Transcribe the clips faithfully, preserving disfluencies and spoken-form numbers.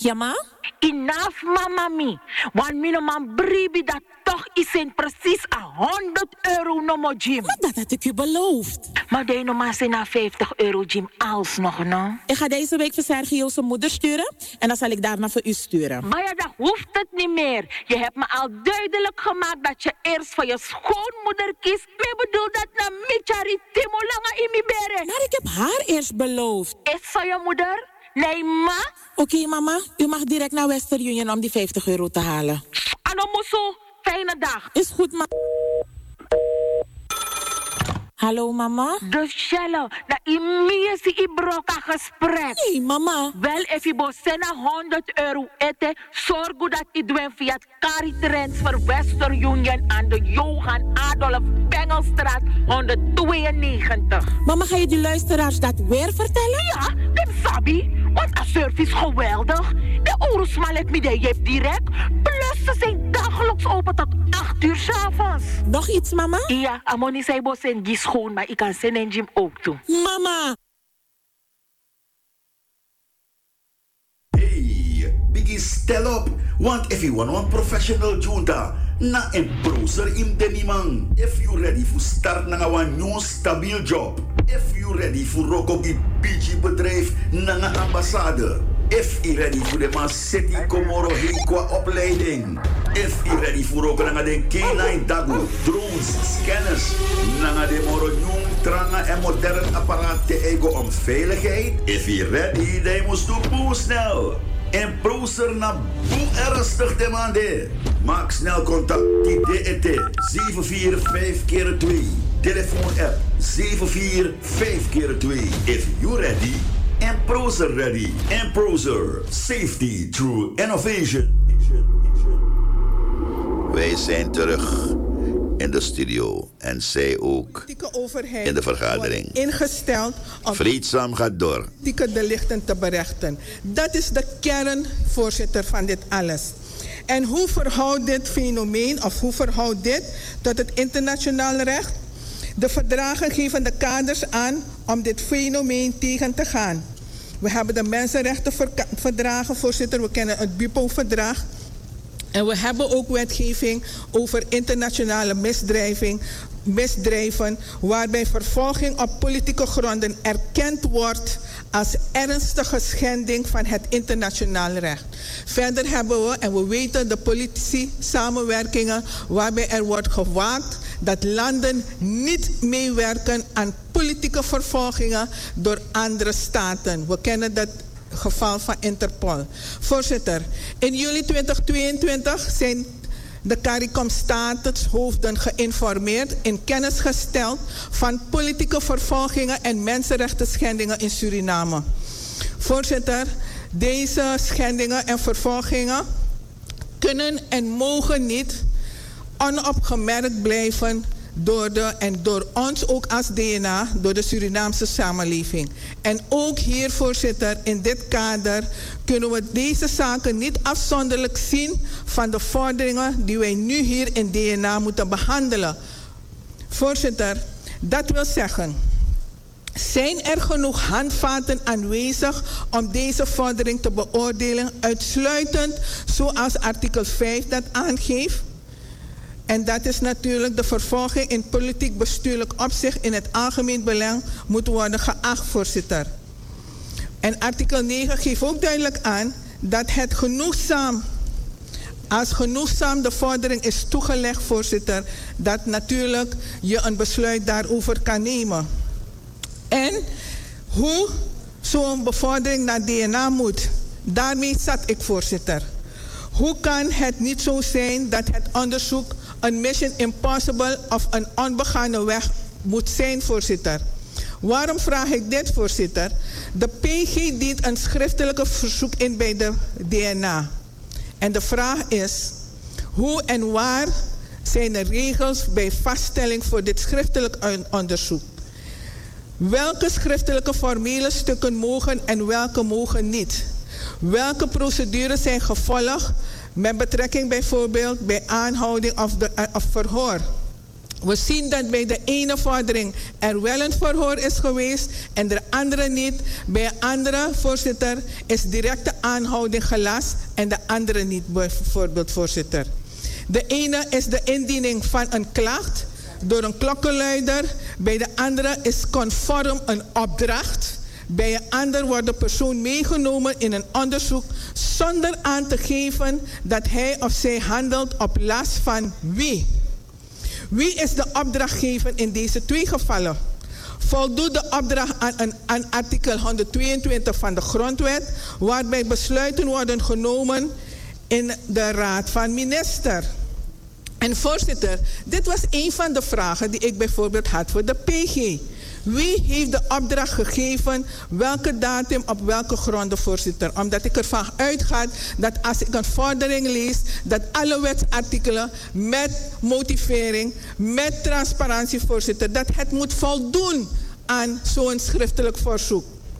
Ja, ma? Enough, mama mi. Want mijn man bribi dat toch is in precies a honderd euro no mo gym. Maar dat had ik u beloofd. Maar de no man zijn na vijftig euro gym alsnog, no? Ik ga deze week voor Sergio zijn moeder sturen. En dan zal ik daarna voor u sturen. Maar ja, dat hoeft het niet meer. Je hebt me al duidelijk gemaakt dat je eerst voor je schoonmoeder kiest. Ik bedoel dat na michari timo langa imi bere. Maar ik heb haar eerst beloofd. Is zo je moeder? Nee, ma? Oké, okay, mama. U mag direct naar Western Union om die vijftig euro te halen. Ano moeso. Fijne dag. Is goed, ma. Hallo, mama? Dus Shello, na imie si ibroka gesprek. Nee, mama. Wel, if je bosena honderd euro eten, zorg dat je doet via het Cari Transfer Western Union aan de Johan Adolf Bengelstraat honderdtweeënnegentig. Mama, ga je die luisteraars dat weer vertellen? Ja, dat sabi. Want de service geweldig. De Oerusma let me de je direct. Plus ze zijn dagelijks open tot acht uur 's avonds. Nog iets, mama? Ja, Amoni zei bos en die schoon, maar ik kan zijn en gym ook doen. Mama! Hey, Biggie, stel op. Want if you want one professional junta, na een browser in de man. If you ready for start na een nieuw stabiel job. If you ready for rokogi B G bedrijf na een ambassade. If you ready for de man city komoro heen qua opleiding. If you ready for ook na de K nine dago, drones, scanners. Na de moro nieuw tranga en modern apparaat te ego om veiligheid. If you ready, dan moest u boe snel. En browser na boe ernstig demande. Maak snel contact die D E T zeven vier vijf keer twee. Telefoon app zeven vier vijf keer twee. If you ready, en browser ready. En browser safety through innovation. Wij zijn terug in de studio en zij ook in de vergadering. Ingesteld om Vreedzaam gaat door. de lichten te berechten. Dat is de kern, voorzitter, van dit alles. En hoe verhoudt dit fenomeen, of hoe verhoudt dit tot het internationaal recht? De verdragen geven de kaders aan om dit fenomeen tegen te gaan. We hebben de mensenrechtenverdragen, voorzitter, we kennen het B U P O-verdrag. En we hebben ook wetgeving over internationale misdrijving, misdrijven, waarbij vervolging op politieke gronden erkend wordt als ernstige schending van het internationaal recht. Verder hebben we, en we weten, de politici samenwerkingen waarbij er wordt gewaakt dat landen niet meewerken aan politieke vervolgingen door andere staten. We kennen dat geval van Interpol. Voorzitter, in juli tweeduizend tweeëntwintig zijn de CARICOM-statushoofden geïnformeerd en kennis gesteld van politieke vervolgingen en mensenrechten schendingen in Suriname. Voorzitter, deze schendingen en vervolgingen kunnen en mogen niet onopgemerkt blijven door de, en door ons ook als D N A, door de Surinaamse samenleving. En ook hier, voorzitter, in dit kader kunnen we deze zaken niet afzonderlijk zien van de vorderingen die wij nu hier in D N A moeten behandelen. Voorzitter, dat wil zeggen, zijn er genoeg handvaten aanwezig om deze vordering te beoordelen, uitsluitend zoals artikel vijf dat aangeeft? En dat is natuurlijk de vervolging in politiek bestuurlijk opzicht in het algemeen belang moet worden geacht, voorzitter. En artikel negen geeft ook duidelijk aan dat het genoegzaam, als genoegzaam de vordering is toegelegd, voorzitter, dat natuurlijk je een besluit daarover kan nemen. En hoe zo'n bevordering naar D N A moet, daarmee zat ik, voorzitter. Hoe kan het niet zo zijn dat het onderzoek een mission impossible of een onbegane weg moet zijn, voorzitter? Waarom vraag ik dit, voorzitter? De P G dient een schriftelijke verzoek in bij de D N A. En de vraag is, hoe en waar zijn de regels bij vaststelling voor dit schriftelijk onderzoek? Welke schriftelijke formele stukken mogen en welke mogen niet? Welke procedures zijn gevolgd met betrekking bijvoorbeeld bij aanhouding of, de, of verhoor? We zien dat bij de ene vordering er wel een verhoor is geweest en de andere niet. Bij een andere, voorzitter, is directe aanhouding gelast en de andere niet, bijvoorbeeld, voorzitter. De ene is de indiening van een klacht door een klokkenluider. Bij de andere is conform een opdracht. Bij een ander wordt de persoon meegenomen in een onderzoek zonder aan te geven dat hij of zij handelt op last van wie. Wie is de opdrachtgever in deze twee gevallen? Voldoet de opdracht aan, aan, aan artikel honderdtweeëntwintig van de Grondwet, waarbij besluiten worden genomen in de Raad van Minister. En voorzitter, dit was een van de vragen die ik bijvoorbeeld had voor de P G. Wie heeft de opdracht gegeven? Welke datum, op welke gronden, voorzitter? Omdat ik ervan uitga dat als ik een vordering lees, dat alle wetsartikelen met motivering, met transparantie, voorzitter, dat het moet voldoen aan zo'n schriftelijk verzoek.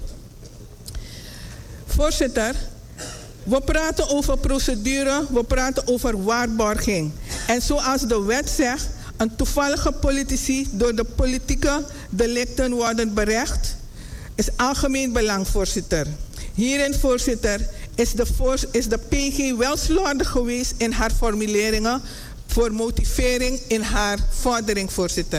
Voorzitter, we praten over procedure, we praten over waarborging. En zoals de wet zegt, een toevallige politici door de politieke delicten worden berecht, is algemeen belang, voorzitter. Hierin, voorzitter, is de, voor, is de P G wel slordig geweest in haar formuleringen voor motivering in haar vordering, voorzitter.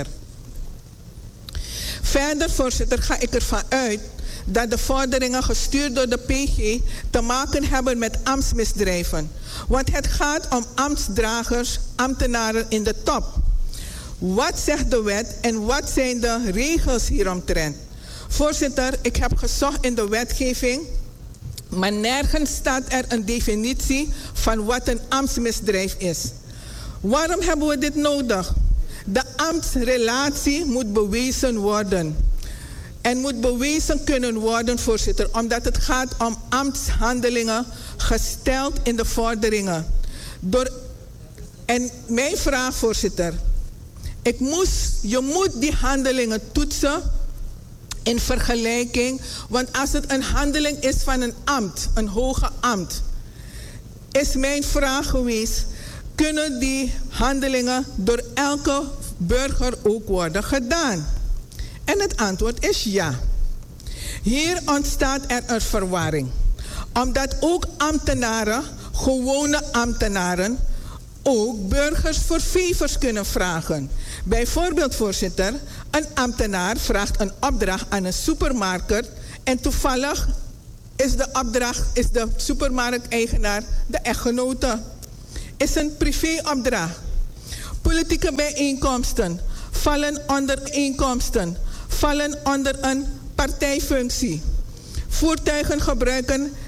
Verder, voorzitter, ga ik ervan uit dat de vorderingen gestuurd door de P G te maken hebben met ambtsmisdrijven. Want het gaat om ambtsdragers, ambtenaren in de top. Wat zegt de wet en wat zijn de regels hieromtrent? Voorzitter, ik heb gezocht in de wetgeving, maar nergens staat er een definitie van wat een ambtsmisdrijf is. Waarom hebben we dit nodig? De ambtsrelatie moet bewezen worden. En moet bewezen kunnen worden, voorzitter, omdat het gaat om ambtshandelingen gesteld in de vorderingen. Door, en mijn vraag, voorzitter, ik moest, je moet die handelingen toetsen in vergelijking, want als het een handeling is van een ambt, een hoge ambt, is mijn vraag geweest, kunnen die handelingen door elke burger ook worden gedaan? En het antwoord is ja. Hier ontstaat er een verwarring. Omdat ook ambtenaren, gewone ambtenaren, ook burgers voor vevers kunnen vragen. Bijvoorbeeld, voorzitter, een ambtenaar vraagt een opdracht aan een supermarkt en toevallig is de opdracht, is de supermarkteigenaar de echtgenote. Is een privéopdracht. Politieke bijeenkomsten vallen onder inkomsten, vallen onder een partijfunctie. Voertuigen gebruiken